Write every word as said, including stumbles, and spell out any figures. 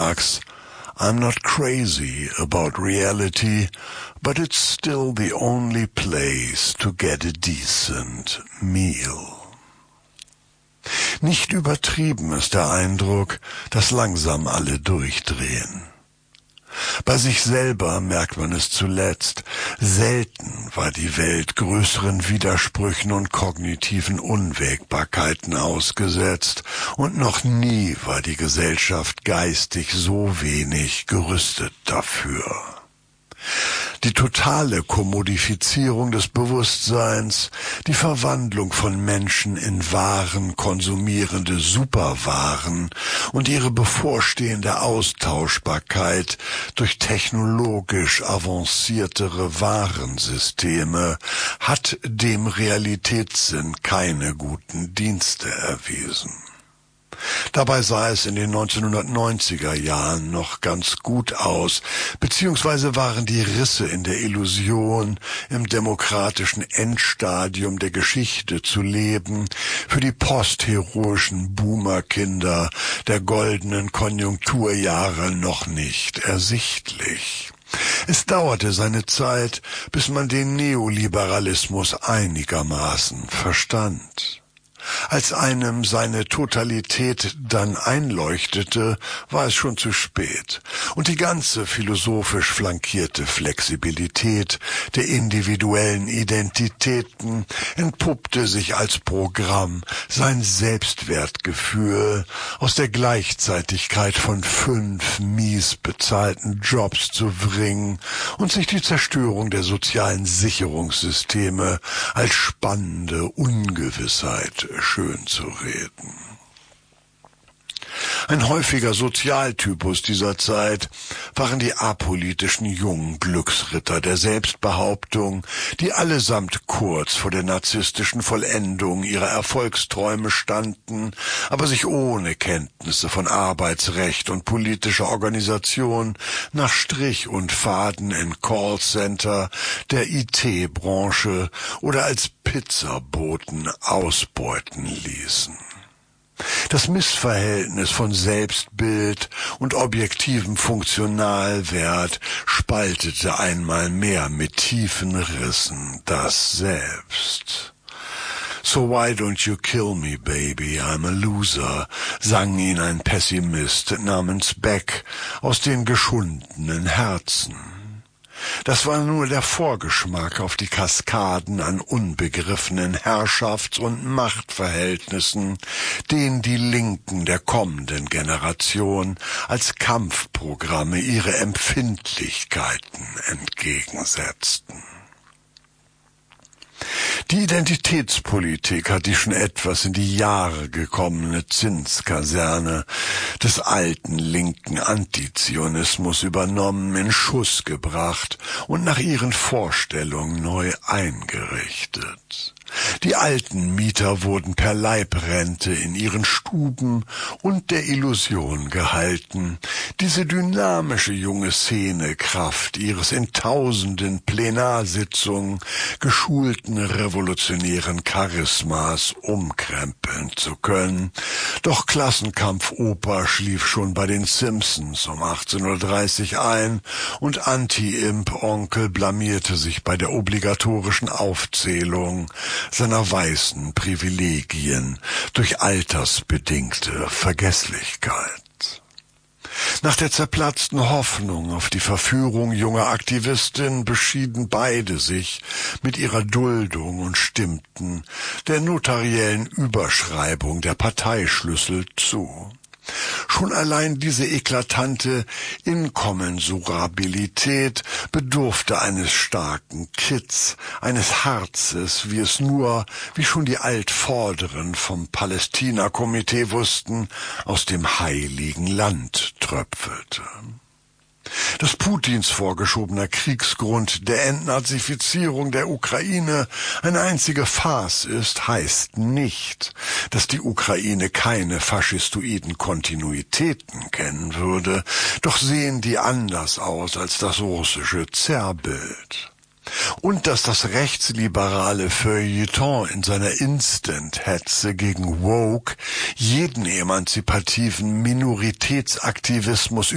Marx, I'm not crazy about reality, but it's still the only place to get a decent meal. Nicht übertrieben ist der Eindruck, dass langsam alle durchdrehen. Bei sich selber merkt man es zuletzt. Selten war die Welt größeren Widersprüchen und kognitiven Unwägbarkeiten ausgesetzt, und noch nie war die Gesellschaft geistig so wenig gerüstet dafür. Die totale Kommodifizierung des Bewusstseins, die Verwandlung von Menschen in Waren, konsumierende Superwaren und ihre bevorstehende Austauschbarkeit durch technologisch avanciertere Warensysteme hat dem Realitätssinn keine guten Dienste erwiesen. Dabei sah es in den neunzehnhundertneunziger Jahren noch ganz gut aus, beziehungsweise waren die Risse in der Illusion, im demokratischen Endstadium der Geschichte zu leben, für die postheroischen Boomerkinder der goldenen Konjunkturjahre noch nicht ersichtlich. Es dauerte seine Zeit, bis man den Neoliberalismus einigermaßen verstand. Als einem seine Totalität dann einleuchtete, war es schon zu spät, und die ganze philosophisch flankierte Flexibilität der individuellen Identitäten entpuppte sich als Programm, sein Selbstwertgefühl aus der Gleichzeitigkeit von fünf mies bezahlten Jobs zu bringen und sich die Zerstörung der sozialen Sicherungssysteme als spannende Ungewissheit schön zu reden. Ein häufiger Sozialtypus dieser Zeit waren die apolitischen jungen Glücksritter der Selbstbehauptung, die allesamt kurz vor der narzisstischen Vollendung ihrer Erfolgsträume standen, aber sich ohne Kenntnisse von Arbeitsrecht und politischer Organisation nach Strich und Faden in Callcenter der I T-Branche oder als Pizzaboten ausbeuten ließen. Das Missverhältnis von Selbstbild und objektivem Funktionalwert spaltete einmal mehr mit tiefen Rissen das Selbst. So why don't you kill me, baby, I'm a loser, sang ihn ein Pessimist namens Beck aus den geschundenen Herzen. Das war nur der Vorgeschmack auf die Kaskaden an unbegriffenen Herrschafts- und Machtverhältnissen, denen die Linken der kommenden Generation als Kampfprogramme ihre Empfindlichkeiten entgegensetzten. Die Identitätspolitik hat die schon etwas in die Jahre gekommene Zinskaserne des alten linken Antizionismus übernommen, in Schuss gebracht und nach ihren Vorstellungen neu eingerichtet. Die alten Mieter wurden per Leibrente in ihren Stuben und der Illusion gehalten, diese dynamische junge Szene Kraft ihres in tausenden Plenarsitzungen geschulten revolutionären Charismas umkrempeln zu können. Doch Klassenkampfoper schlief schon bei den Simpsons um achtzehn Uhr dreißig ein und Anti-Imp-Onkel blamierte sich bei der obligatorischen Aufzählung seiner weißen Privilegien durch altersbedingte Vergesslichkeit. Nach der zerplatzten Hoffnung auf die Verführung junger Aktivistinnen beschieden beide sich mit ihrer Duldung und stimmten der notariellen Überschreibung der Parteischlüssel zu. Schon allein diese eklatante Inkommensurabilität bedurfte eines starken Kitts, eines Harzes, wie es nur, wie schon die Altvorderen vom Palästina-Komitee wussten, aus dem heiligen Land tröpfelte. Dass Putins vorgeschobener Kriegsgrund der Entnazifizierung der Ukraine eine einzige Farce ist, heißt nicht, dass die Ukraine keine faschistoiden Kontinuitäten kennen würde, doch sehen die anders aus als das russische Zerrbild. Und dass das rechtsliberale Feuilleton in seiner Instant-Hetze gegen Woke jeden emanzipativen Minoritätsaktivismus